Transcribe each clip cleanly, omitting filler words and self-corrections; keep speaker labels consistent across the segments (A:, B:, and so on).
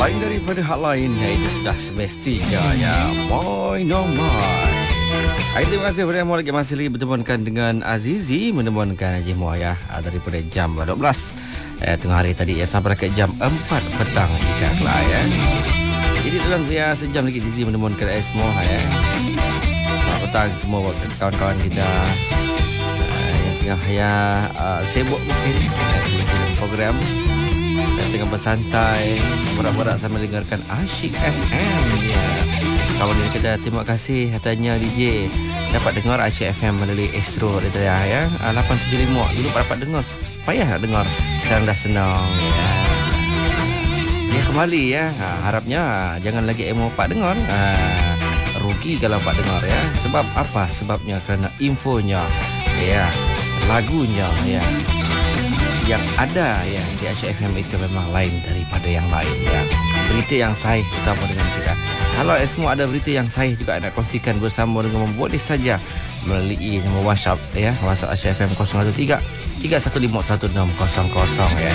A: Lain daripada hal lain, itu sudah semestinya ya. Boy no more. Terima kasih kepada yang masih lagi bertemukan dengan Azizi, menemukan Haji Muar ya, daripada jam 12 tengah hari tadi ya, sampai ke jam 4 petang ikatlah ya. Jadi dalam sejam lagi Azizi menemukan semua ya. Selamat petang semua kawan-kawan kita yang tengah sibuk mungkin dengan program, tengah bersantai, borak-borak sambil dengarkan Asyik FM ya. Kawan kita terima kasih katanya DJ dapat dengar Asyik FM melalui Astro ya. 875 dulu dapat dengar, payah nak dengar, sekarang dah senang ya. Dia kembali ya. Harapnya jangan lagi emo Pak dengar. Rugi kalau Pak dengar ya. Sebab apa? Sebabnya kerana infonya ya, lagunya ya, yang ada ya di Asyik FM itu memang lain daripada yang lain ya. Berita yang sahih bersama dengan kita. Kalau semua ada berita yang sahih juga nak kongsikan bersama dengan boleh saja melalui nombor WhatsApp ya. WhatsApp Asyik FM 013 3151600 ya.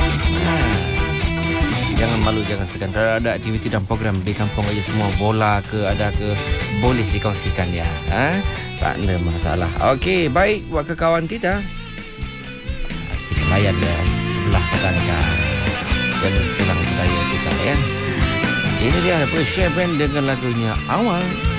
A: Jangan malu, jangan segan. Kalau ada aktiviti dan program di kampung aja semua, bola ke ada ke, boleh dikongsikan ya. Tak ada masalah. Okey, baik buat ke kawan kita. Kita layan ya sebelah petangga. Selang budaya kita ya. Ini dia daripada Share Band dengan lagunya Awal.